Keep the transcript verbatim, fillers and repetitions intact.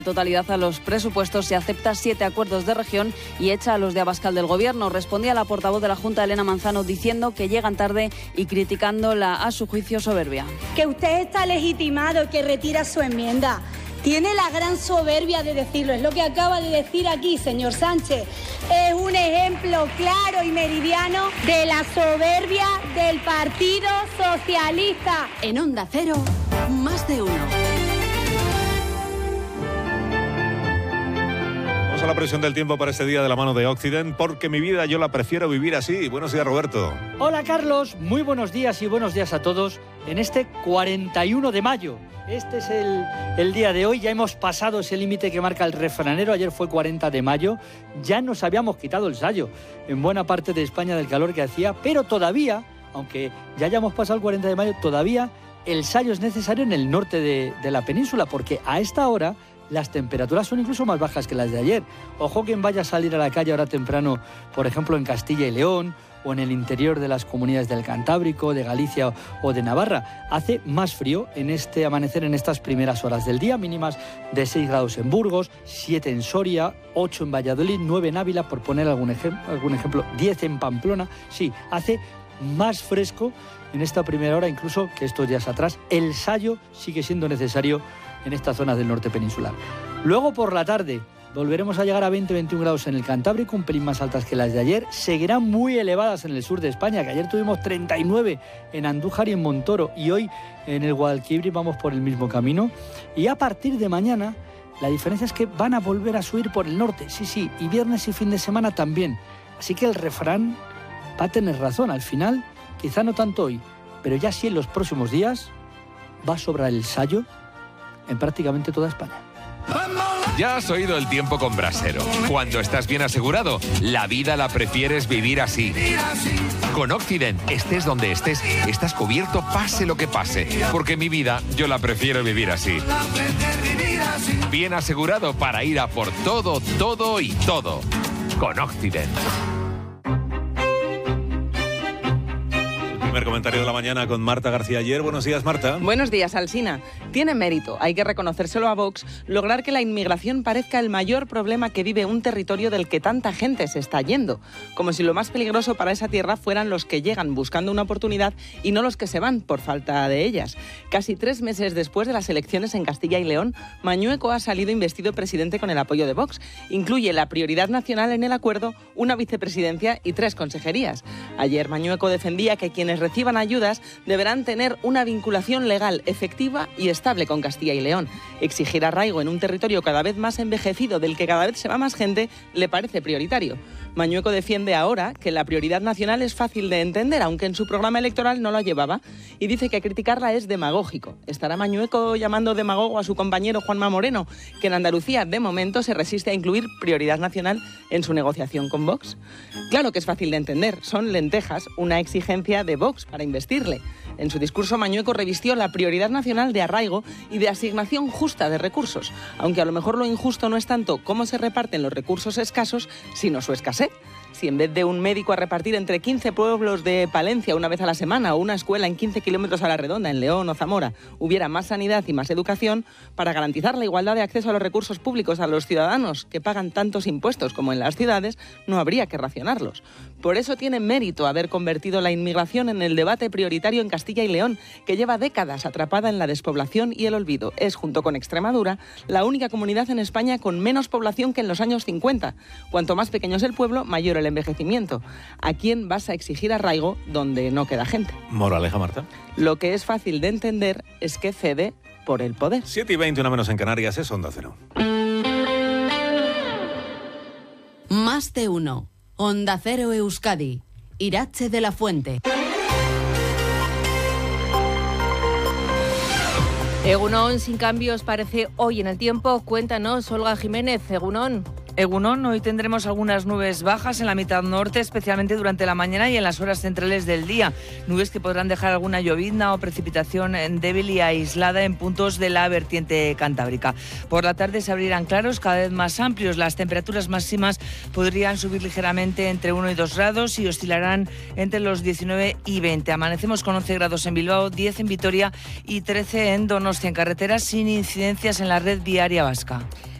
Totalidad a los presupuestos, se acepta siete acuerdos de región y echa a los de Abascal del Gobierno. Respondía la portavoz de la Junta, Elena Manzano, diciendo que llegan tarde y criticando la, a su juicio, soberbia. Que usted está legitimado, que retira su enmienda. Tiene la gran soberbia de decirlo, es lo que acaba de decir aquí, señor Sánchez. Es un ejemplo claro y meridiano de la soberbia del Partido Socialista. En Onda Cero, más de uno. A la presión del tiempo para este día de la mano de Occident, porque mi vida yo la prefiero vivir así. Buenos días, Roberto. Hola, Carlos. Muy buenos días y buenos días a todos en este cuarenta y uno de mayo. Este es el, el día de hoy. Ya hemos pasado ese límite que marca el refranero. Ayer fue cuarenta de mayo. Ya nos habíamos quitado el sayo en buena parte de España del calor que hacía, pero todavía, aunque ya hayamos pasado el cuarenta de mayo, todavía el sayo es necesario en el norte de, de la península, porque a esta hora las temperaturas son incluso más bajas que las de ayer. Ojo quien vaya a salir a la calle ahora temprano, por ejemplo en Castilla y León o en el interior de las comunidades del Cantábrico, de Galicia o de Navarra. Hace más frío en este amanecer, en estas primeras horas del día, mínimas de seis grados en Burgos, siete en Soria, ocho en Valladolid, nueve en Ávila, por poner algún, ejem- algún ejemplo, diez en Pamplona. Sí, hace más fresco en esta primera hora incluso que estos días atrás. El sayo sigue siendo necesario en estas zonas del norte peninsular. Luego por la tarde volveremos a llegar a veinte a veintiún grados en el Cantábrico, un pelín más altas que las de ayer. Seguirán muy elevadas en el sur de España, que ayer tuvimos treinta y nueve en Andújar y en Montoro, y hoy en el Guadalquivir vamos por el mismo camino. Y a partir de mañana la diferencia es que van a volver a subir por el norte, sí, sí, y viernes y fin de semana también. Así que el refrán va a tener razón, al final, quizá no tanto hoy, pero ya sí en los próximos días va a sobrar el sayo en prácticamente toda España. Ya has oído el tiempo con Brasero. Cuando estás bien asegurado, la vida la prefieres vivir así. Con Occident, estés donde estés, estás cubierto pase lo que pase. Porque mi vida yo la prefiero vivir así. Bien asegurado para ir a por todo, todo y todo. Con Occident. Primer comentario de la mañana con Marta García Ayer. Buenos días, Marta. Buenos días, Alsina. Tiene mérito, hay que reconocérselo a Vox, lograr que la inmigración parezca el mayor problema que vive un territorio del que tanta gente se está yendo. Como si lo más peligroso para esa tierra fueran los que llegan buscando una oportunidad y no los que se van por falta de ellas. Casi tres meses después de las elecciones en Castilla y León, Mañueco ha salido investido presidente con el apoyo de Vox. Incluye la prioridad nacional en el acuerdo, una vicepresidencia y tres consejerías. Ayer Mañueco defendía que quienes reciban ayudas deberán tener una vinculación legal efectiva y estable con Castilla y León. Exigir arraigo en un territorio cada vez más envejecido, del que cada vez se va más gente, le parece prioritario. Mañueco defiende ahora que la prioridad nacional es fácil de entender, aunque en su programa electoral no la llevaba, y dice que criticarla es demagógico. ¿Estará Mañueco llamando demagogo a su compañero Juanma Moreno, que en Andalucía de momento se resiste a incluir prioridad nacional en su negociación con Vox? Claro que es fácil de entender, son lentejas, una exigencia de Vox para investirle. En su discurso, Mañueco revistió la prioridad nacional de arraigo y de asignación justa de recursos, aunque a lo mejor lo injusto no es tanto cómo se reparten los recursos escasos, sino su escasez. Si en vez de un médico a repartir entre quince pueblos de Palencia una vez a la semana o una escuela en quince kilómetros a la redonda en León o Zamora hubiera más sanidad y más educación, para garantizar la igualdad de acceso a los recursos públicos a los ciudadanos que pagan tantos impuestos como en las ciudades, no habría que racionarlos. Por eso tiene mérito haber convertido la inmigración en el debate prioritario en Castilla y León, que lleva décadas atrapada en la despoblación y el olvido. Es, junto con Extremadura, la única comunidad en España con menos población que en los años cincuenta. Cuanto más pequeño es el pueblo, mayor el envejecimiento. ¿A quién vas a exigir arraigo donde no queda gente? Moraleja, Marta. Lo que es fácil de entender es que cede por el poder. siete y veinte, una menos en Canarias, es Onda Cero. Más de uno. Onda Cero Euskadi. Irache de la Fuente. Egunon, sin cambios parece hoy en el tiempo. Cuéntanos, Olga Jiménez. Egunon. Egunon, hoy tendremos algunas nubes bajas en la mitad norte, especialmente durante la mañana y en las horas centrales del día. Nubes que podrán dejar alguna llovizna o precipitación débil y aislada en puntos de la vertiente cantábrica. Por la tarde se abrirán claros cada vez más amplios. Las temperaturas máximas podrían subir ligeramente entre uno y dos grados y oscilarán entre los diecinueve y veinte. Amanecemos con once grados en Bilbao, diez en Vitoria y trece en Donostia, en carreteras sin incidencias en la red viaria vasca.